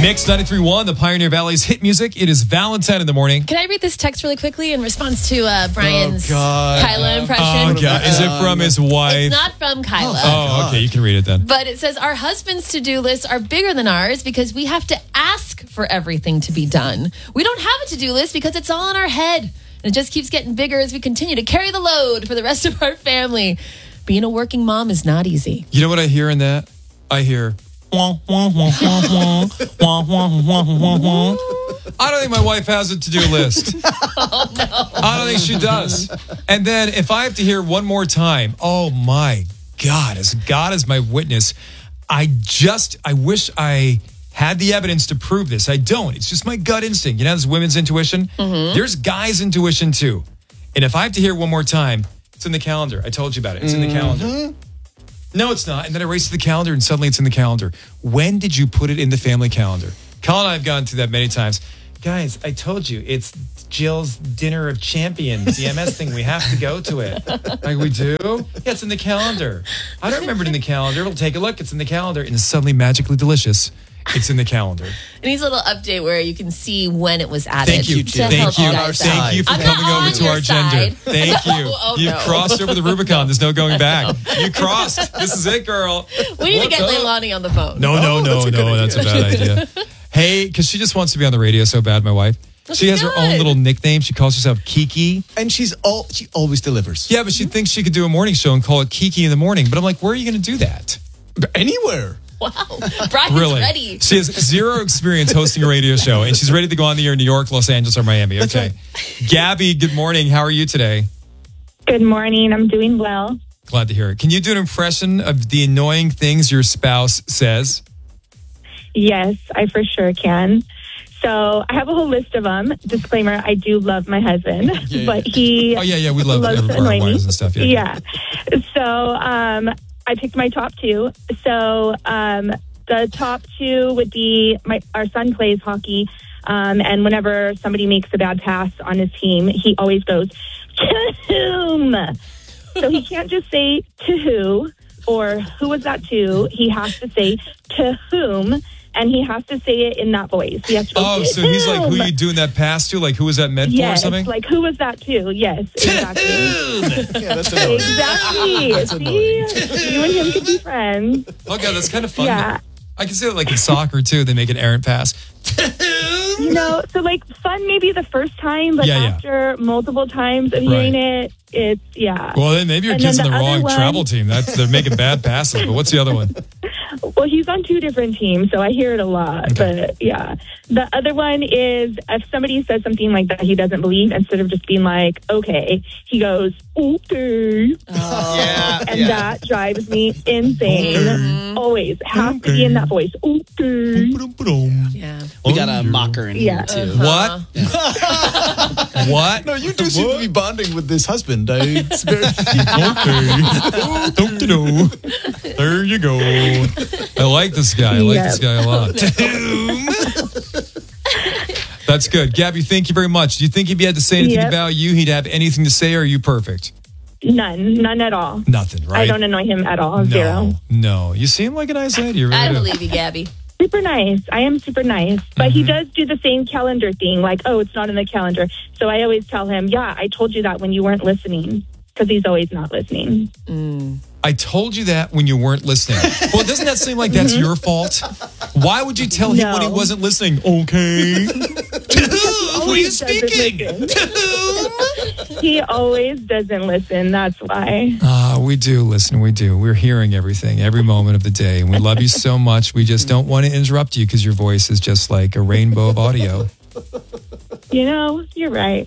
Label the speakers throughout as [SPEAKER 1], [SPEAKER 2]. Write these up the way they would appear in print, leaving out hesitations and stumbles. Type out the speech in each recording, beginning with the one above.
[SPEAKER 1] Mix 93.1, the Pioneer Valley's hit music. It is Valentine in the morning.
[SPEAKER 2] Can I read this text really quickly in response to Brian's Kyla impression?
[SPEAKER 1] Oh, God. Is it from his wife?
[SPEAKER 2] It's not from Kyla.
[SPEAKER 1] Oh, okay. You can read it then.
[SPEAKER 2] But it says, our husband's to-do lists are bigger than ours because we have to ask for everything to be done. We don't have a to-do list because it's all in our head. And it just keeps getting bigger as we continue to carry the load for the rest of our family. Being a working mom is not easy.
[SPEAKER 1] You know what I hear in that? I hear... I don't think my wife has a to-do list.
[SPEAKER 2] Oh, no.
[SPEAKER 1] I don't think she does. And then if I have to hear one more time, oh my God, as God is my witness, I wish I had the evidence to prove this. I don't. It's just my gut instinct. You know, there's women's intuition. Mm-hmm. There's guys' intuition too. And if I have to hear one more time, it's in the calendar. I told you about it. It's in the calendar. No, it's not. And then I race to the calendar and suddenly it's in the calendar. When did you put it in the family calendar? Colin and I have gone through that many times. Guys, I told you, it's Jill's Dinner of Champions, the MS thing. We have to go to it. Like, we do? Yeah, it's in the calendar. I don't remember it in the calendar. We'll take a look. It's in the calendar. And it's suddenly magically delicious. It's in the calendar.
[SPEAKER 2] It needs a little update where you can see when it was added.
[SPEAKER 1] Thank you, Jill. Thank you for coming over to our gender. Thank you. You crossed over the Rubicon. There's no going back. You crossed. This is it, girl.
[SPEAKER 2] We need to get Leilani on the phone.
[SPEAKER 1] No. That's a bad idea. Hey, because she just wants to be on the radio so bad, my wife. She has her own little nickname. She calls herself Kiki.
[SPEAKER 3] And she always delivers.
[SPEAKER 1] Yeah, but she thinks she could do a morning show and call it Kiki in the morning. But I'm like, where are you going to do that?
[SPEAKER 3] Anywhere.
[SPEAKER 2] Wow. Brian's ready.
[SPEAKER 1] She has zero experience hosting a radio show, and she's ready to go on the air in New York, Los Angeles, or Miami. Okay. Gabby, good morning. How are you today?
[SPEAKER 4] Good morning. I'm doing well.
[SPEAKER 1] Glad to hear it. Can you do an impression of the annoying things your spouse says?
[SPEAKER 4] Yes, I for sure can. So I have a whole list of them. Disclaimer, I do love my husband, but he...
[SPEAKER 1] Oh, yeah, we love our wives and stuff.
[SPEAKER 4] Yeah. So I picked my top two. So the top two would be our son plays hockey, and whenever somebody makes a bad pass on his team, he always goes, to whom? So he can't just say to who or who was that to. He has to say to whom, and he has to say it in that voice. He has to go,
[SPEAKER 1] so he's like, who are you doing that pass to? Like, who was that meant for or something?
[SPEAKER 4] Like, who was that to? Yes, exactly.
[SPEAKER 3] Yeah, that's annoying.
[SPEAKER 4] Exactly.
[SPEAKER 3] That's annoying.
[SPEAKER 4] See, you and him could be friends.
[SPEAKER 1] Oh, God, that's kind of fun.
[SPEAKER 4] Yeah.
[SPEAKER 1] I can say that like in soccer, too. They make an errant pass.
[SPEAKER 4] You know, so like fun maybe the first time, but after multiple times of hearing it, it's,
[SPEAKER 1] Well, then maybe your kid's on the wrong travel team. They're making bad passes. But what's the other one?
[SPEAKER 4] Well, he's on two different teams, so I hear it a lot. Okay. But yeah, the other one is if somebody says something like that he doesn't believe, instead of just being like, okay, he goes, okay.
[SPEAKER 2] Oh.
[SPEAKER 4] And that drives me insane. Okay. Always has to be in that voice. Okay.
[SPEAKER 2] Yeah.
[SPEAKER 3] We got a mocker in here, too.
[SPEAKER 1] What? What?
[SPEAKER 3] No, you do seem to be bonding with this husband. It's very...
[SPEAKER 1] There you go. I like this guy. I like this guy a lot. That's good. Gabby, thank you very much. Do you think if he had to say anything about you, he'd have anything to say, or are you perfect?
[SPEAKER 4] None at all.
[SPEAKER 1] Nothing, right?
[SPEAKER 4] I don't annoy him at all. Zero.
[SPEAKER 1] No. You seem like a nice lady. You really
[SPEAKER 2] I
[SPEAKER 1] do.
[SPEAKER 2] believe you, Gabby.
[SPEAKER 4] Super nice. I am super nice. But he does do the same calendar thing, like, oh, it's not in the calendar. So I always tell him, yeah, I told you that when you weren't listening, because he's always not listening.
[SPEAKER 1] I told you that when you weren't listening. Well, doesn't that seem like that's your fault? Why would you tell him when he wasn't listening? Okay. Who are you speaking?
[SPEAKER 4] He always doesn't listen. That's why.
[SPEAKER 1] We do listen. We do. We're hearing everything every moment of the day. And we love you so much. We just don't want to interrupt you because your voice is just like a rainbow of audio.
[SPEAKER 4] You know, you're right.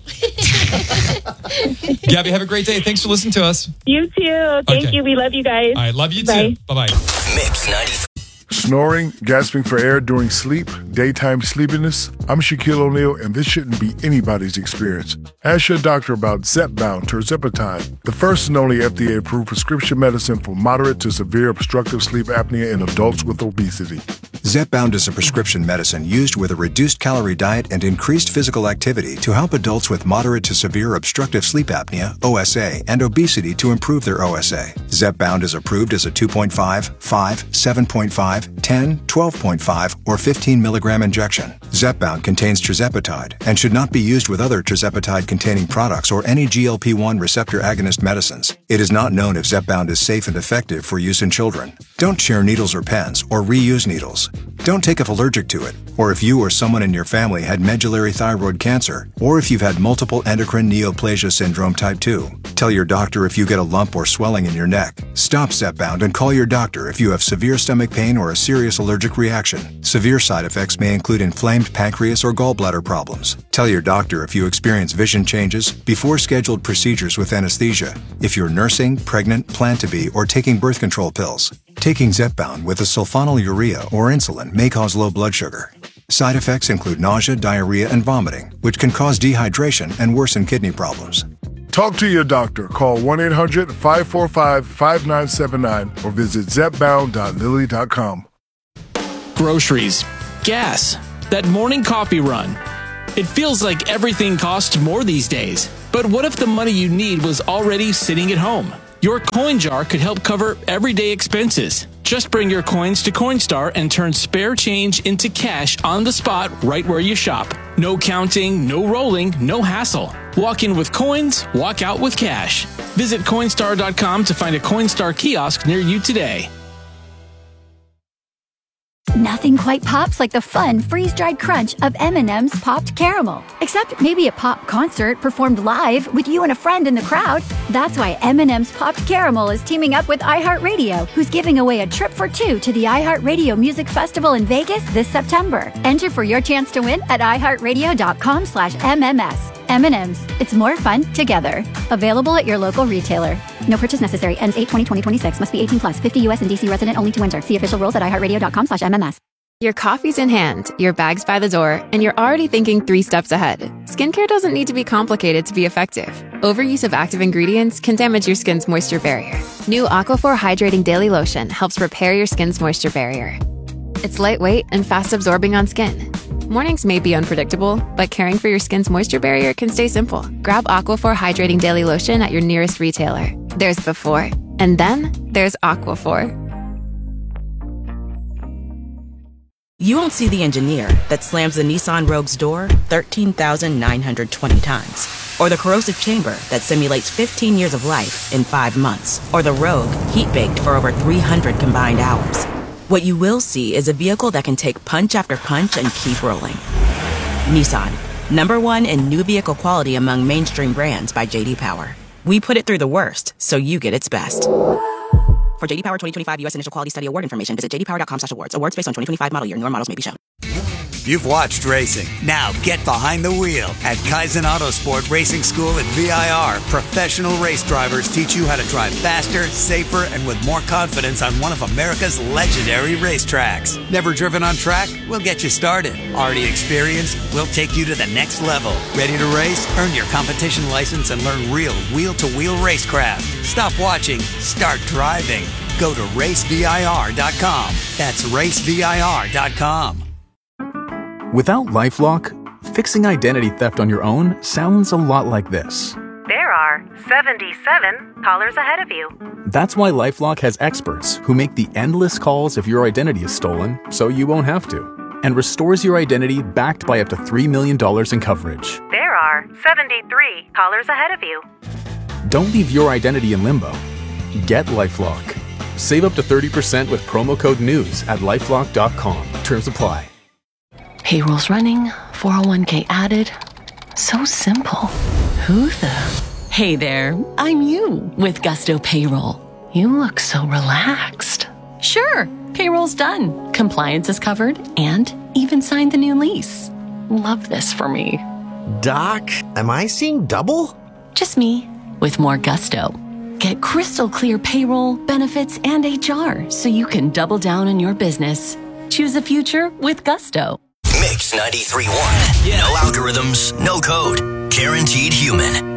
[SPEAKER 1] Gabby, have a great day. Thanks for listening to us.
[SPEAKER 4] You too. Thank you. We love you guys.
[SPEAKER 1] All right, love you
[SPEAKER 4] Bye.
[SPEAKER 1] too. Bye-bye.
[SPEAKER 5] Mix 90.
[SPEAKER 6] Snoring, gasping for air during sleep, daytime sleepiness. I'm Shaquille O'Neal, and this shouldn't be anybody's experience. Ask your doctor about Zepbound tirzepatide, the first and only FDA-approved prescription medicine for moderate to severe obstructive sleep apnea in adults with obesity.
[SPEAKER 5] Zepbound is a prescription medicine used with a reduced calorie diet and increased physical activity to help adults with moderate to severe obstructive sleep apnea, OSA, and obesity to improve their OSA. Zepbound is approved as a 2.5, 5, 7.5, 10, 12.5, or 15 milligram injection. Zepbound contains tirzepatide and should not be used with other tirzepatide-containing products or any GLP-1 receptor agonist medicines. It is not known if Zepbound is safe and effective for use in children. Don't share needles or pens or reuse needles. Don't take if allergic to it, or if you or someone in your family had medullary thyroid cancer, or if you've had multiple endocrine neoplasia syndrome type 2. Tell your doctor if you get a lump or swelling in your neck. Stop Zepbound and call your doctor if you have severe stomach pain or a serious allergic reaction. Severe side effects may include inflamed pancreas or gallbladder problems. Tell your doctor if you experience vision changes before scheduled procedures with anesthesia, if you're nursing, pregnant, plan to be, or taking birth control pills. Taking Zepbound with a sulfonylurea or insulin may cause low blood sugar. Side effects include nausea, diarrhea, and vomiting, which can cause dehydration and worsen kidney problems.
[SPEAKER 6] Talk to your doctor. Call 1-800-545-5979 or visit zepbound.lilly.com.
[SPEAKER 7] Groceries, gas, that morning coffee run. It feels like everything costs more these days. But what if the money you need was already sitting at home? Your coin jar could help cover everyday expenses. Just bring your coins to Coinstar and turn spare change into cash on the spot right where you shop. No counting, no rolling, no hassle. Walk in with coins, walk out with cash. Visit Coinstar.com to find a Coinstar kiosk near you today.
[SPEAKER 8] Nothing quite pops like the fun freeze-dried crunch of M&M's Popped Caramel. Except maybe a pop concert performed live with you and a friend in the crowd. That's why M&M's Popped Caramel is teaming up with iHeartRadio, who's giving away a trip for two to the iHeartRadio Music Festival in Vegas this September. Enter for your chance to win at iHeartRadio.com/MMS. M&M's. It's more fun together. Available at your local retailer. No purchase necessary. Ends 8/20/2026. Must be 18 plus. 50 U.S. and D.C. resident only to enter. See official rules at iHeartRadio.com/MMS.
[SPEAKER 9] Your coffee's in hand, your bag's by the door, and you're already thinking 3 steps ahead. Skincare doesn't need to be complicated to be effective. Overuse of active ingredients can damage your skin's moisture barrier. New Aquaphor Hydrating Daily Lotion helps repair your skin's moisture barrier. It's lightweight and fast absorbing on skin. Mornings may be unpredictable, but caring for your skin's moisture barrier can stay simple. Grab Aquaphor Hydrating Daily Lotion at your nearest retailer. There's before, and then there's Aquaphor.
[SPEAKER 10] You won't see the engineer that slams the Nissan Rogue's door 13,920 times. Or the corrosive chamber that simulates 15 years of life in 5 months. Or the Rogue heat-baked for over 300 combined hours. What you will see is a vehicle that can take punch after punch and keep rolling. Nissan, #1 in new vehicle quality among mainstream brands by J.D. Power. We put it through the worst, so you get its best. For J.D. Power 2025 U.S. Initial Quality Study Award information, visit jdpower.com/awards. Awards based on 2025 model year. Newer models may be shown.
[SPEAKER 11] You've watched racing. Now get behind the wheel at Kaizen Autosport Racing School at VIR. Professional race drivers teach you how to drive faster, safer, and with more confidence on one of America's legendary racetracks. Never driven on track? We'll get you started. Already experienced? We'll take you to the next level. Ready to race? Earn your competition license and learn real wheel-to-wheel racecraft. Stop watching. Start driving. Go to racevir.com. That's racevir.com.
[SPEAKER 12] Without LifeLock, fixing identity theft on your own sounds a lot like this.
[SPEAKER 13] There are 77 callers ahead of you.
[SPEAKER 12] That's why LifeLock has experts who make the endless calls if your identity is stolen, so you won't have to, and restores your identity backed by up to $3 million in coverage.
[SPEAKER 13] There are 73 callers ahead of you.
[SPEAKER 12] Don't leave your identity in limbo. Get LifeLock. Save up to 30% with promo code NEWS at LifeLock.com. Terms apply.
[SPEAKER 14] Payroll's running, 401k added. So simple. Who the? Hey there, I'm you with Gusto Payroll. You look so relaxed. Sure, payroll's done. Compliance is covered and even signed the new lease. Love this for me.
[SPEAKER 15] Doc, am I seeing double?
[SPEAKER 14] Just me with more Gusto. Get crystal clear payroll, benefits, and HR so you can double down on your business. Choose a future with Gusto.
[SPEAKER 16] Mix 93.1. No algorithms, no code. Guaranteed human.